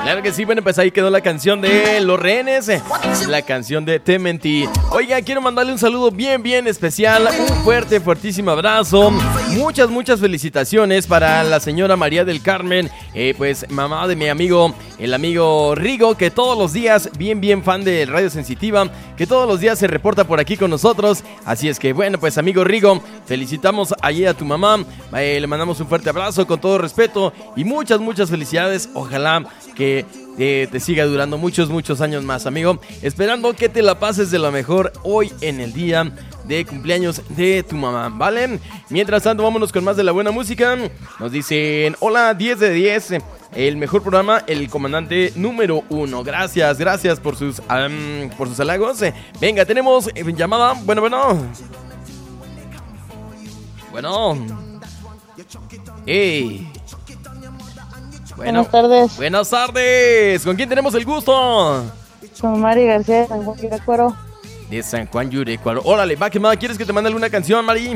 Claro que sí, bueno, pues ahí quedó la canción de Los Rehenes, la canción de Te Mentí. Oiga, quiero mandarle un saludo bien especial, un fuertísimo abrazo, muchas felicitaciones para la señora María del Carmen, pues mamá de mi amigo, el amigo Rigo, que todos los días, bien fan de Radio Sensitiva, que todos los días se reporta por aquí con nosotros. Así es que bueno, pues amigo Rigo, felicitamos allí a tu mamá, le mandamos un fuerte abrazo con todo respeto y muchas felicidades. Ojalá que te siga durando muchos años más, amigo. Esperando que te la pases de lo mejor hoy en el día de cumpleaños de tu mamá, ¿vale? Mientras tanto, vámonos con más de la buena música. Nos dicen, hola, 10 de 10, el mejor programa, el comandante número 1. Gracias por sus halagos. Venga, tenemos llamada. Bueno. Buenas tardes. Buenas tardes. ¿Con quién tenemos el gusto? Con Mari García de San Juan Yurecuaro. De San Juan Yurecuaro. Órale, va, que más. ¿Quieres que te mande alguna canción, Mari?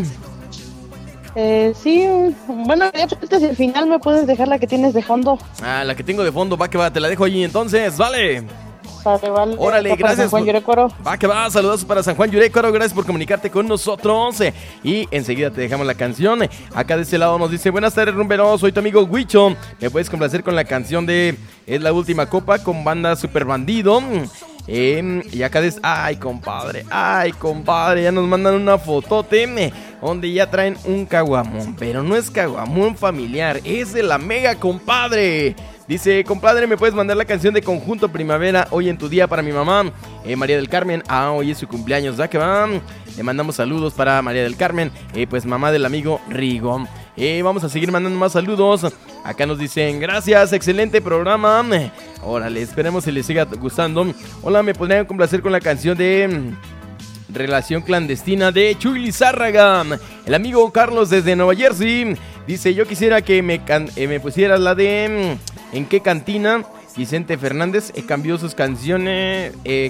Sí, bueno, ya si al final me puedes dejar la que tienes de fondo. La que tengo de fondo, va que va, te la dejo allí entonces, vale. Vale. Órale, gracias. San Juan Yurecuaro. Va que va, saludos para San Juan Yurecuaro, gracias por comunicarte con nosotros. Y enseguida te dejamos la canción. Acá de este lado nos dice, buenas tardes, rumberos, soy tu amigo Huicho. Me puedes complacer con la canción de Es la última copa con banda Super Bandido. Y acá ay compadre, ya nos mandan una fotote donde ya traen un caguamón, pero no es caguamón familiar, es de la mega, compadre. Dice, compadre, ¿me puedes mandar la canción de Conjunto Primavera hoy en tu día para mi mamá, María del Carmen? Hoy es su cumpleaños, ¿da que va? Le mandamos saludos para María del Carmen, pues mamá del amigo Rigo. Vamos a seguir mandando más saludos. Acá nos dicen, gracias, excelente programa. Órale, esperemos que les siga gustando. Hola, ¿me podrían complacer con la canción de Relación Clandestina de Chuy Lizárraga? El amigo Carlos desde Nueva Jersey dice, yo quisiera que me pusieras la de ¿En qué cantina Vicente Fernández cambió sus canciones?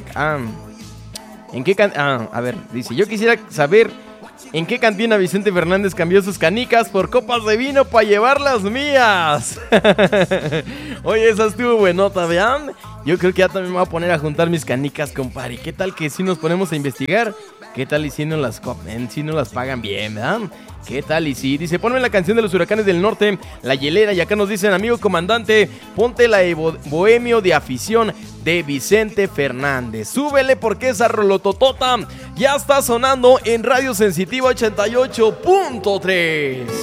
A ver, dice, yo quisiera saber ¿en qué cantina Vicente Fernández cambió sus canicas por copas de vino para llevar las mías? Oye, esa estuvo buenota, vean. Yo creo que ya también me voy a poner a juntar mis canicas, compadre. ¿Qué tal que si nos ponemos a investigar? ¿Qué tal y si no las pagan bien, verdad? ¿Qué tal y si? Dice, ponme la canción de los Huracanes del Norte, La Hielera. Y acá nos dicen, amigo comandante, ponte la de Bohemio de Afición de Vicente Fernández. Súbele porque esa rolototota ya está sonando en Radio Sensitiva 88.3.